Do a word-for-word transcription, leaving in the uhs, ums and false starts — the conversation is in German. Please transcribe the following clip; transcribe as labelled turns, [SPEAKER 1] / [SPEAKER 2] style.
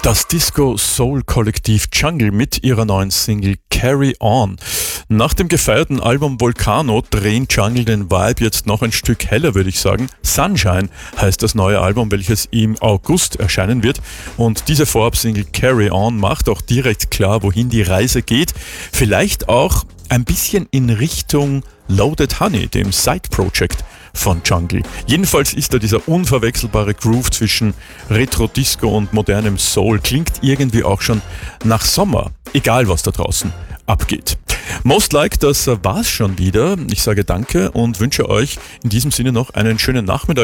[SPEAKER 1] Das Disco-Soul-Kollektiv Jungle mit ihrer neuen Single Carry On. Nach dem gefeierten Album Volcano drehen Jungle den Vibe jetzt noch ein Stück heller, würde ich sagen. Sunshine heißt das neue Album, welches im August erscheinen wird. Und diese Vorab-Single Carry On macht auch direkt klar, wohin die Reise geht. Vielleicht auch ein bisschen in Richtung Loaded Honey, dem Side-Project von Jungle. Jedenfalls ist da dieser unverwechselbare Groove zwischen Retro-Disco und modernem Soul. Klingt irgendwie auch schon nach Sommer, egal was da draußen abgeht. Most Like, das war's schon wieder. Ich sage danke und wünsche euch in diesem Sinne noch einen schönen Nachmittag.